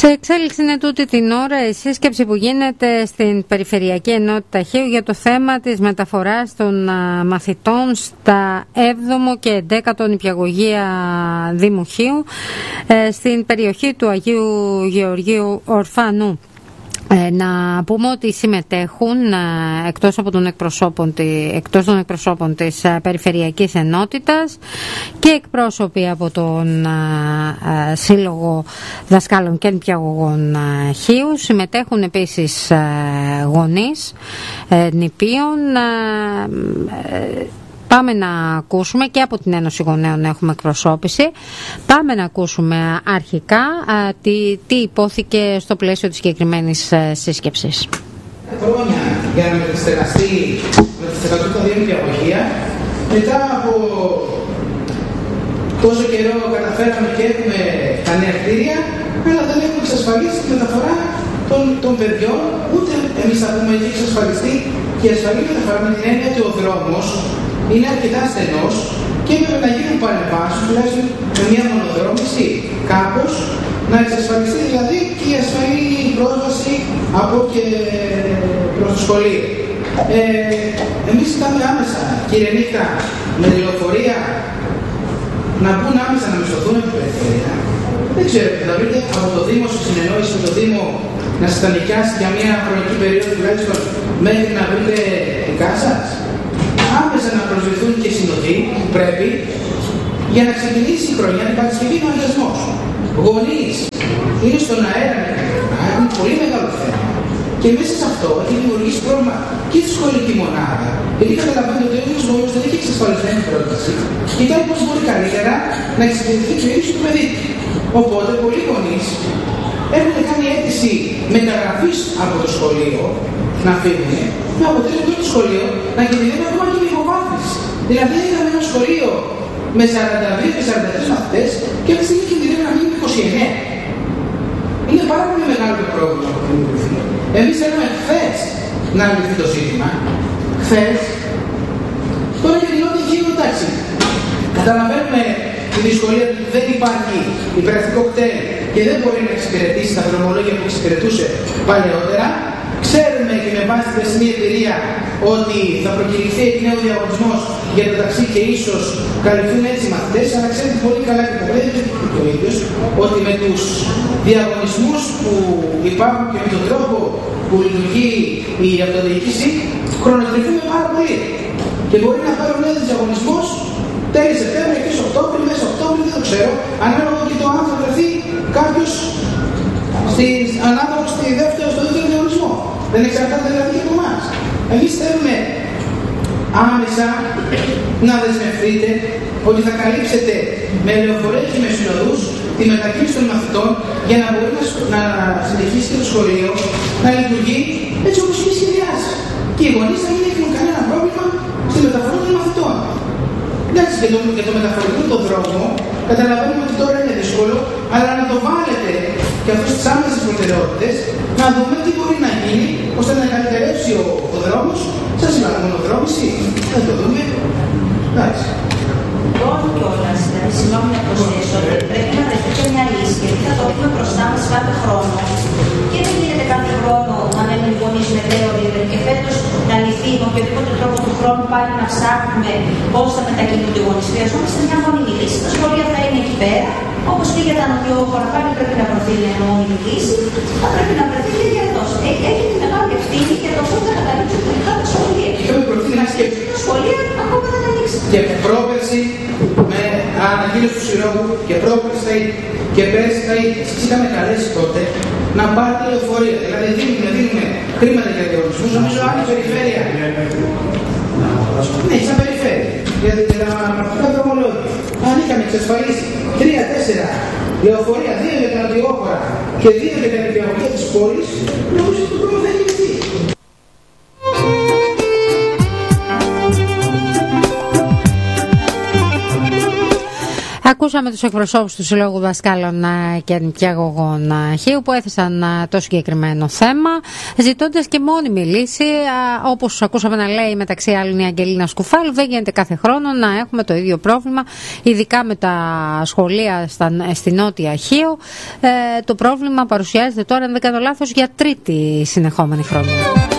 εξέλιξη είναι τούτη την ώρα η σύσκεψη που γίνεται στην Περιφερειακή Ενότητα Χίου για το θέμα της μεταφοράς των μαθητών στα 7ο και 11ο νηπιαγωγεία Δήμου Χίου στην περιοχή του Αγίου Γεωργίου Ορφανού. Να πούμε ότι συμμετέχουν εκτός των εκπροσώπων της Περιφερειακής Ενότητας και εκπρόσωποι από τον Σύλλογο Δασκάλων και Νηπιαγωγών Χίου. Συμμετέχουν επίσης γονείς νηπίων. Πάμε να ακούσουμε και από την Ένωση Γονέων έχουμε εκπροσώπηση. Πάμε να ακούσουμε αρχικά τι υπόθηκε στο πλαίσιο της συγκεκριμένης σύσκεψης. Χρόνια για να μεταστεγαστεί τα δύο νηπιαγωγεία. Μετά από τόσο καιρό καταφέραμε και έχουμε τα νέα κτίρια, αλλά δεν έχουμε εξασφαλίσει τη μεταφορά των παιδιών, ούτε εμείς θα πούμε έχει εξασφαλιστεί και η ασφαλή μεταφορά με την έννοια ότι ο δρόμος είναι αρκετά στενός και έπρεπε να γίνουν παρεμβάσεις, τουλάχιστον με μια μονοδρόμηση, κάπως να εξασφαλιστεί δηλαδή και η ασφαλή πρόσβαση από και προς το σχολείο. Εμείς ζητάμε άμεσα, κύριε Νύχτα, με λεωφορεία να μπουν άμεσα να μισθωθούν από την περιφέρεια. Δεν ξέρω, θα βρείτε από το Δήμο στη συνεννόηση με το Δήμο να σας τα νοικιάσει για μια χρονική περίοδο τουλάχιστον μέχρι να βρείτε δικά σας. Άμεσα να προσβληθούν και οι συνοδοί που πρέπει για να ξεκινήσει η χρονιά, την Παρασκευή είναι ο αγιασμός. Γονείς είναι στον αέρα, έχουν πολύ μεγάλο θέμα. Και μέσα σε αυτό έχει δημιουργήσει πρόβλημα και στη σχολική μονάδα. Γιατί καταλαβαίνετε ότι ο ίδιος γονιός δεν έχει εξασφαλισμένη πρόταση. Κοιτάει πώς μπορεί καλύτερα να εξυπηρετηθεί και ο ίδιος του παιδί. Οπότε πολλοί γονείς έχουν κάνει αίτηση μεταγραφής από το σχολείο να φύγουν, με αποτέλεσμα το σχολείο να κινδυνεύει ακόμα και με υποβάθμιση. Δηλαδή είχαμε ένα σχολείο με 42 και 43 μαθητές και αυτή τη στιγμή κινδυνεύει να μείνει 29. Είναι πάρα πολύ μεγάλο το πρόβλημα που δημιουργηθεί. Εμείς θέλουμε χθες να λυθεί το ζήτημα. Χθες. Τώρα για την Νότια Χίου, εντάξει. Καταλαβαίνουμε τη δυσκολία ότι δεν υπάρχει υπερακτικό κτέλ και δεν μπορεί να εξυπηρετήσει τα δρομολόγια που εξυπηρετούσε παλαιότερα. Ξέρουμε και με βάση την περσινή εμπειρία ότι θα προκηρυχθεί εκ νέου διαγωνισμός για το ταξί και ίσως καλυφθούν έτσι οι μαθητές, αλλά ξέρετε πολύ καλά και το βλέπετε και ο ίδιος ότι με τους διαγωνισμούς που υπάρχουν και με τον τρόπο που λειτουργεί η αυτοδιοίκηση χρονοτρυφούμε πάρα πολύ. Και μπορεί να πάρει ο νέος διαγωνισμός τέλη Σεπτέμβρη, αρχές Οκτώβρη, μέσα Οκτώβρη, δεν το ξέρω, ανάλογα και το αν θα βρεθεί κάποιος ανάλογα στο δεύτερο διαγωνισμό. Δεν εξαρτάται δηλαδή και από εμάς. Εμείς θέλουμε άμεσα να δεσμευτείτε ότι θα καλύψετε με λεωφορεία και με συνοδούς τη μετακίνηση των μαθητών για να μπορεί να συνεχίσει και το σχολείο να λειτουργεί έτσι όπως έχει σχεδιάσει. Και οι γονείς να μην έχουν κανένα πρόβλημα στη μεταφορά των μαθητών. Εντάξει, και το μεταφορικό το δρόμο, καταλαβαίνουμε ότι τώρα είναι δύσκολο, αλλά να το βάλετε και αυτές τις άμεσες προτεραιότητες, να δούμε τι μπορεί να γίνει, ώστε να καλυτερεύσει ο δρόμος. Σας είπα, μονοδρόμηση, θα το δούμε. Εντάξει. Λοιπόν, κιόλας, δηλαδή, συγγνώμη να προσθέσω, ότι πρέπει να βρεθεί μια λύση, γιατί θα το έχουμε μπροστά μας κάθε χρόνο. Και δεν γίνεται κάθε χρόνο να μένουν οι γονείς με δηλαδή και φέτος να λυθεί με οποιοδήποτε τρόπο του χρόνου πάλι να ψάχνουμε πώς θα μετακινούνται οι γονείς. Χρειαζόμαστε μια μόνιμη λύση. Τα σχολεία θα είναι εκεί πέρα. Όπως και για τα νοτιόχωρα πάλι πρέπει να βρεθεί μια μόνιμη λύση. Θα πρέπει να βρεθεί και για εδώ. Έχει τη μεγάλη ευθύνη για το πού θα καταλήξουν τελικά τα σχολεία. Και τα σχολεία ακόμα δεν ανοίξαν. Και πρόπερση με ανακοίνωση του Συλλόγου και πρόπερση θα είναι. Και πέρσι θα είναι. Σας είχαμε καλέσει τότε να πάρετε λεωφορεία. Δηλαδή δίνουμε χρήματα για διαγωνισμούς. Νομίζω άλλη περιφέρεια. Ναι, σαν περιφέρεια. Γιατί τα πραγματικά δρομολόγια. Αν είχαμε εξασφαλίσει 3-4 λεωφορεία, 2 για τα νοτιόχωρα και 2 για τα νηπιαγωγεία της πόλης, νομίζω ότι το πρόβλημα θα έχει λυθεί. Ακούσαμε τους εκπροσώπους του Συλλόγου Δασκάλων και Νηπιαγωγών Χίου που έθεσαν το συγκεκριμένο θέμα, ζητώντας και μόνιμη λύση, όπως ακούσαμε να λέει μεταξύ άλλων η Αγγελίνα Σκουφάλου. Δεν γίνεται κάθε χρόνο να έχουμε το ίδιο πρόβλημα, ειδικά με τα σχολεία στη Νότια Χίο. Το πρόβλημα παρουσιάζεται τώρα, αν δεν κάνω λάθος, για τρίτη συνεχόμενη χρονιά.